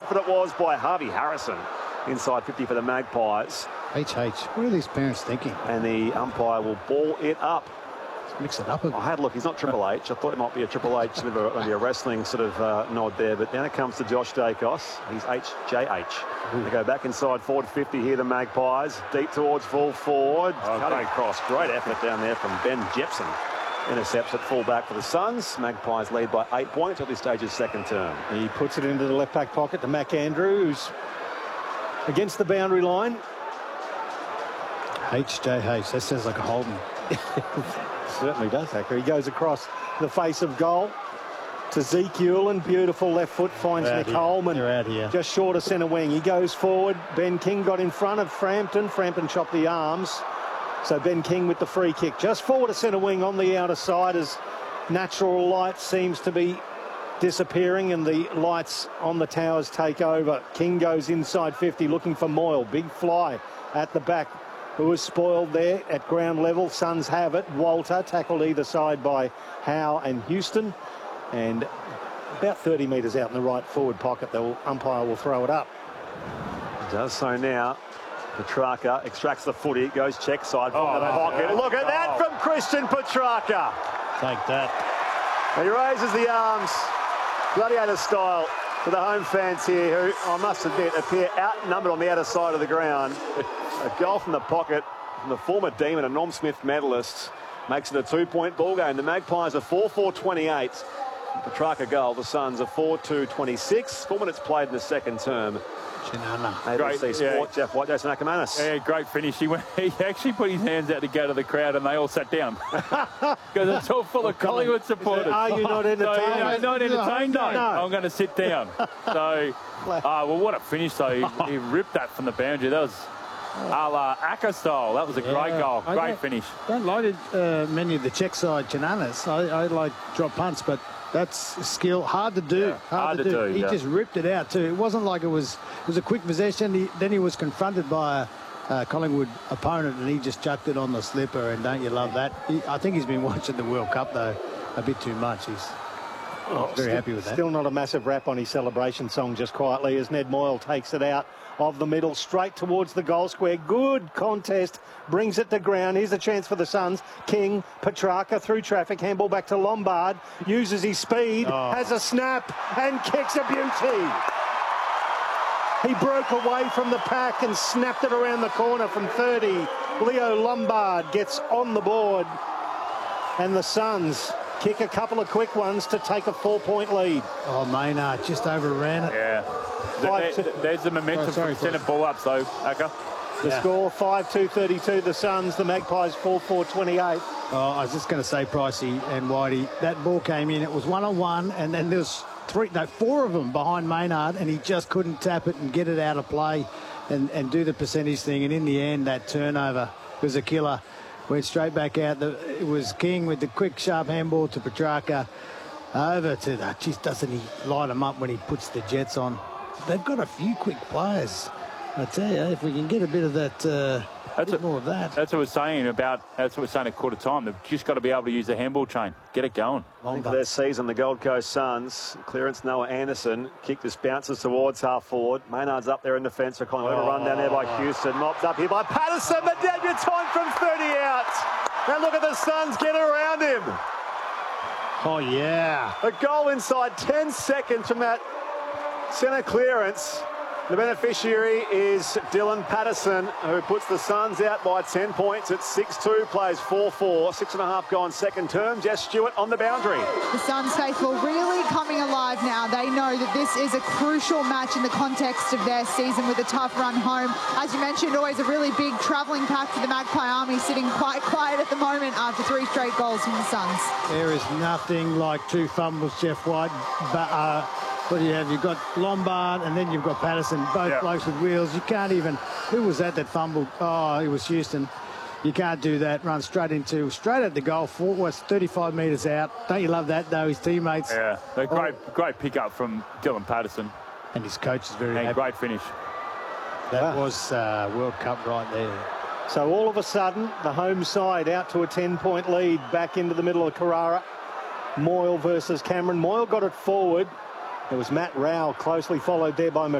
But it was by Harvey Harrison inside 50 for the Magpies. What are these parents thinking? And the umpire will ball it up. Let's mix it up a bit. I had a look. He's not Triple H. I thought it might be a Triple H, maybe a wrestling sort of nod there. But down it comes to Josh Dacos. He's HJH. They go back inside forward 50 here, the Magpies. Deep towards full forward. Cutting across. Great effort down there from Ben Jepson. Intercepts at full back for the Suns. Magpies lead by 8 points at this stage of second term. He puts it into the left back pocket to Mac Andrews. Against the boundary line. HJH. That sounds like a Holden. Certainly does, Hacker. He goes across the face of goal to Zeke Hewlin. Beautiful left foot finds Nick Holman. They're out here. Just short of centre wing. He goes forward. Ben King got in front of Frampton. Frampton chopped the arms. So Ben King with the free kick. Just forward of centre wing on the outer side as natural light seems to be disappearing and the lights on the towers take over. King goes inside 50 looking for Moyle. Big fly at the back. Who was spoiled there at ground level. Suns have it. Walter tackled either side by Howe and Houston. And about 30 metres out in the right forward pocket, the umpire will throw it up. Does so now. Petrarca extracts the footy, goes check side from the pocket. Look at that from Christian Petrarca. Take that. And he raises the arms, gladiator style, for the home fans here, who I must admit appear outnumbered on the outer side of the ground. A goal from the pocket from the former Demon, a Norm Smith medalist, makes it a 2-point ball game. The Magpies are 4-4-28. Petrarca goal. The Suns are 4-2-26. 4 minutes played in the second term. ABC Sport, Jeff White, Jason Ackermanis. Yeah, great finish. He actually put his hands out to go to the crowd and they all sat down. Because it's all full of Collingwood supporters. Are you not entertained? So, not entertained, no. I'm going to sit down. So, well, what a finish, though. He ripped that from the boundary. That was a la Acker style. That was a great goal. Great finish. Don't like it, many of the check side Chananas. I like drop punts, but that's skill. Hard to do. Hard to do. He just ripped it out too. It wasn't like it was a quick possession. Then he was confronted by a Collingwood opponent and he just chucked it on the slipper. And don't you love that? I think he's been watching the World Cup though a bit too much. He's very happy with that. Still not a massive rap on his celebration song, just quietly as Ned Moyle takes it out of the middle straight towards the goal square. Good contest, brings it to ground. Here's a chance for the Suns. King, Petrarca through traffic, handball back to Lombard, uses his speed, has a snap and kicks a beauty. He broke away from the pack and snapped it around the corner from 30. Leo Lombard gets on the board and the Suns kick a couple of quick ones to take a 4-point lead. Maynard just overran it. Yeah. There's the momentum from centre ball up, though, Acker. The score, 5-2-32, the Suns. The Magpies, 4-4-28. I was just going to say, Pricey and Whitey, that ball came in. It was 1-on-1, and then there's 4 of them behind Maynard, and he just couldn't tap it and get it out of play and do the percentage thing. And in the end, that turnover was a killer. Went straight back out. It was King with the quick, sharp handball to Petrarca. Over to that. Just doesn't he light him up when he puts the Jets on? They've got a few quick players. I tell you, if we can get a bit of that, more of that. That's what we're saying at quarter time. They've just got to be able to use the handball chain. Get it going. For their season, the Gold Coast Suns. Clearance, Noah Anderson. Kick this bounces towards half forward. Maynard's up there in defence for Collingwood. A run down there by Houston. Mopped up here by Patterson. The debutant from 30 out. Now look at the Suns get around him. Oh, yeah. A goal inside 10 seconds from that centre clearance. The beneficiary is Dylan Patterson, who puts the Suns out by 10 points at 6-2, plays 4-4, 6.5 gone second term. Jess Stewart on the boundary. The Suns faithful really coming alive now. They know that this is a crucial match in the context of their season with a tough run home. As you mentioned, always a really big travelling pack for the Magpie Army, sitting quite quiet at the moment after 3 straight goals from the Suns. There is nothing like 2 fumbles, Jeff White. What do you have? You've got Lombard and then you've got Patterson, both blokes with wheels. You can't even... Who was that fumbled? Oh, it was Houston. You can't do that. Run straight at the goal. 35 metres out. Don't you love that, though, his teammates? Yeah, great pick-up from Dylan Patterson. And his coach is very happy. Great finish. That was World Cup right there. So all of a sudden, the home side out to a 10-point lead back into the middle of Carrara. Moyle versus Cameron. Moyle got it forward. It was Matt Rowell closely followed there by